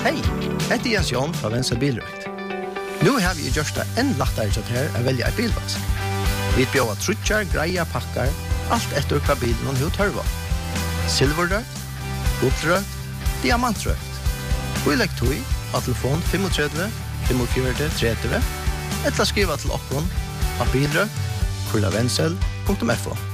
Hej, heter Jens Jon fra Venstre Bilrøkt. Nu har vi gjort det enn lettere til her å velge et bilvask. Vi bjør trutjar, greia, pakkar, alt etter hva bilen og hva tørva. Silverrøkt, gullrøkt, diamantrøkt. Og i lekktøy av telefon 35 45 30 eller skriva til okkon av bilrøkt.vensel.fo.